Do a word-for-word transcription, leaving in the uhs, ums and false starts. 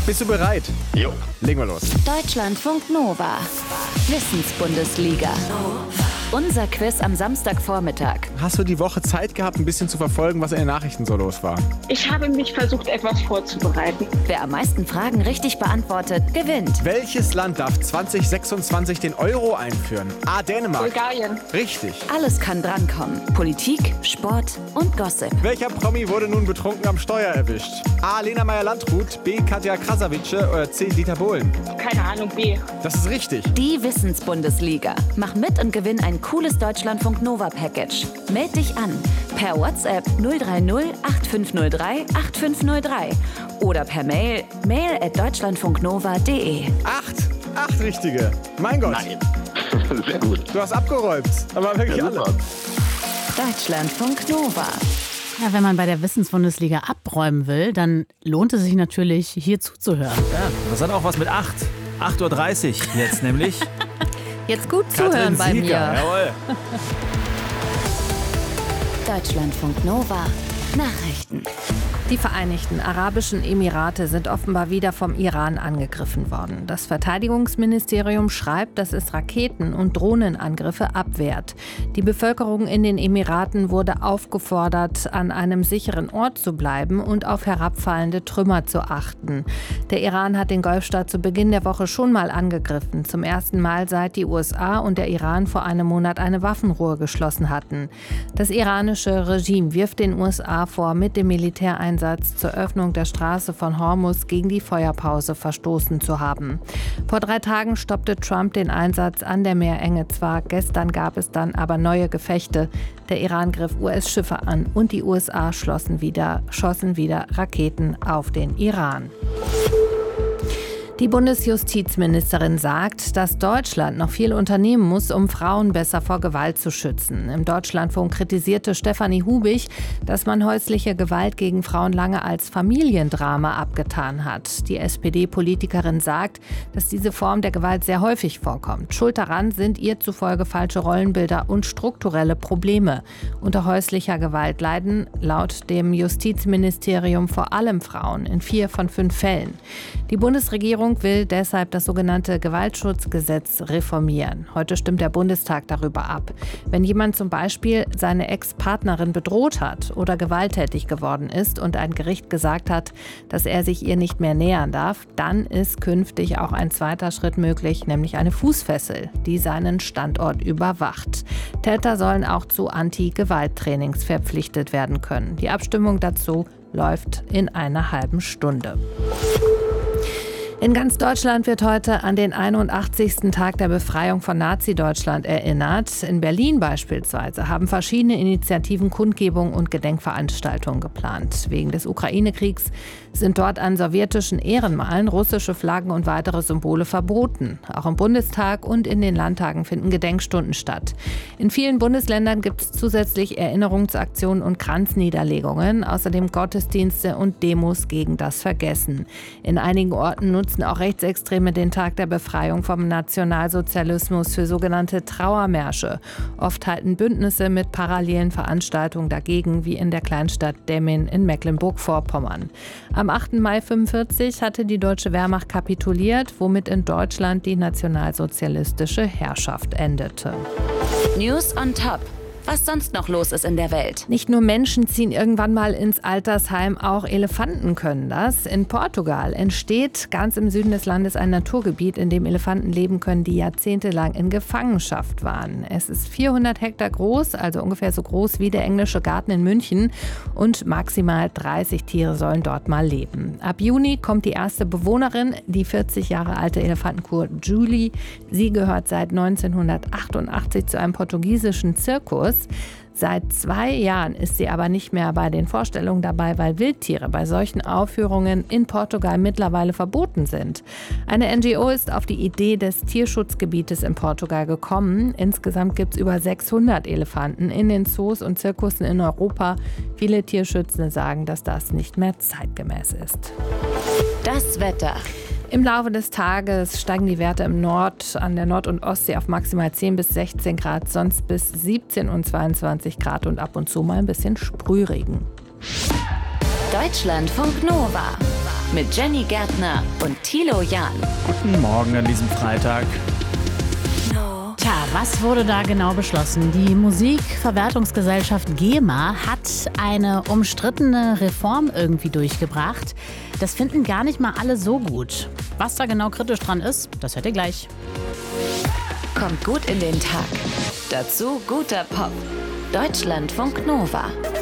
Bist du bereit? Jo. Legen wir los. Deutschlandfunk Nova. Wissensbundesliga. Unser Quiz am Samstagvormittag. Hast du die Woche Zeit gehabt, ein bisschen zu verfolgen, was in den Nachrichten so los war? Ich habe mich versucht, etwas vorzubereiten. Wer am meisten Fragen richtig beantwortet, gewinnt. Welches Land darf zwanzig sechsundzwanzig den Euro einführen? A. Dänemark. Bulgarien. Richtig. Alles kann drankommen. Politik, Sport und Gossip. Welcher Promi wurde nun betrunken am Steuer erwischt? A. Lena Meyer-Landrut, B. Katja Krasavice oder C. Dieter Bohlen? Keine Ahnung, B. Das ist richtig. Die Wissensbundesliga. Mach mit und gewinn ein cooles Deutschlandfunk Nova Package. Meld dich an per WhatsApp null drei null acht fünf null drei acht fünf null drei oder per Mail mail at deutschlandfunknova punkt de. Acht. Acht richtige. Mein Gott. Nein. Sehr gut. Du hast abgeräumt. Aber wirklich Ja, alle. super. Deutschlandfunk Nova. Ja, wenn man bei der Wissensbundesliga abräumen will, dann lohnt es sich natürlich, hier zuzuhören. Ja, das hat auch was mit acht. acht Uhr dreißig jetzt nämlich. Jetzt gut zuhören bei mir. Jawohl. Deutschlandfunk Nova. Nachrichten. Die Vereinigten Arabischen Emirate sind offenbar wieder vom Iran angegriffen worden. Das Verteidigungsministerium schreibt, dass es Raketen- und Drohnenangriffe abwehrt. Die Bevölkerung in den Emiraten wurde aufgefordert, an einem sicheren Ort zu bleiben und auf herabfallende Trümmer zu achten. Der Iran hat den Golfstaat zu Beginn der Woche schon mal angegriffen. Zum ersten Mal seit die U S A und der Iran vor einem Monat eine Waffenruhe geschlossen hatten. Das iranische Regime wirft den U S A vor, mit dem Militäreinsatz zur Öffnung der Straße von Hormuz gegen die Feuerpause verstoßen zu haben. Vor drei Tagen stoppte Trump den Einsatz an der Meerenge zwar, gestern gab es dann aber neue Gefechte. Der Iran griff U S-Schiffe an und die U S A schlossen wieder, schossen wieder Raketen auf den Iran. Die Bundesjustizministerin sagt, dass Deutschland noch viel unternehmen muss, um Frauen besser vor Gewalt zu schützen. Im Deutschlandfunk kritisierte Stefanie Hubig, dass man häusliche Gewalt gegen Frauen lange als Familiendrama abgetan hat. Die S P D-Politikerin sagt, dass diese Form der Gewalt sehr häufig vorkommt. Schuld daran sind ihr zufolge falsche Rollenbilder und strukturelle Probleme. Unter häuslicher Gewalt leiden laut dem Justizministerium vor allem Frauen in vier von fünf Fällen. Die Bundesregierung will deshalb das sogenannte Gewaltschutzgesetz reformieren. Heute stimmt der Bundestag darüber ab. Wenn jemand zum Beispiel seine Ex-Partnerin bedroht hat oder gewalttätig geworden ist und ein Gericht gesagt hat, dass er sich ihr nicht mehr nähern darf, dann ist künftig auch ein zweiter Schritt möglich, nämlich eine Fußfessel, die seinen Standort überwacht. Täter sollen auch zu Anti-Gewalt-Trainings verpflichtet werden können. Die Abstimmung dazu läuft in einer halben Stunde. In ganz Deutschland wird heute an den einundachtzigsten Tag der Befreiung von Nazi-Deutschland erinnert. In Berlin beispielsweise haben verschiedene Initiativen Kundgebungen und Gedenkveranstaltungen geplant. Wegen des Ukraine-Kriegs sind dort an sowjetischen Ehrenmalen russische Flaggen und weitere Symbole verboten. Auch im Bundestag und in den Landtagen finden Gedenkstunden statt. In vielen Bundesländern gibt es zusätzlich Erinnerungsaktionen und Kranzniederlegungen, außerdem Gottesdienste und Demos gegen das Vergessen. In einigen Orten nutzen auch Rechtsextreme den Tag der Befreiung vom Nationalsozialismus für sogenannte Trauermärsche. Oft halten Bündnisse mit parallelen Veranstaltungen dagegen, wie in der Kleinstadt Demmin in Mecklenburg-Vorpommern. Am achten Mai fünfundvierzig hatte die deutsche Wehrmacht kapituliert, womit in Deutschland die nationalsozialistische Herrschaft endete. News on Top. Was sonst noch los ist in der Welt. Nicht nur Menschen ziehen irgendwann mal ins Altersheim, auch Elefanten können das. In Portugal entsteht ganz im Süden des Landes ein Naturgebiet, in dem Elefanten leben können, die jahrzehntelang in Gefangenschaft waren. Es ist vierhundert Hektar groß, also ungefähr so groß wie der englische Garten in München, und maximal dreißig Tiere sollen dort mal leben. Ab Juni kommt die erste Bewohnerin, die vierzig Jahre alte Elefantenkur Julie. Sie gehört seit neunzehnhundertachtundachtzig zu einem portugiesischen Zirkus. Seit zwei Jahren ist sie aber nicht mehr bei den Vorstellungen dabei, weil Wildtiere bei solchen Aufführungen in Portugal mittlerweile verboten sind. Eine N G O ist auf die Idee des Tierschutzgebietes in Portugal gekommen. Insgesamt gibt es über sechshundert Elefanten in den Zoos und Zirkussen in Europa. Viele Tierschützende sagen, dass das nicht mehr zeitgemäß ist. Das Wetter. Im Laufe des Tages steigen die Werte im Nord, an der Nord- und Ostsee auf maximal zehn bis sechzehn Grad, sonst bis siebzehn und zweiundzwanzig Grad und ab und zu mal ein bisschen Sprühregen. Deutschlandfunk Nova. mit Jenny Gärtner und Thilo Jahn. Guten Morgen an diesem Freitag. Tja, was wurde da genau beschlossen? Die Musikverwertungsgesellschaft GEMA hat eine umstrittene Reform irgendwie durchgebracht. Das finden gar nicht mal alle so gut. Was da genau kritisch dran ist, das hört ihr gleich. Kommt gut in den Tag. Dazu guter Pop. Deutschlandfunk Nova.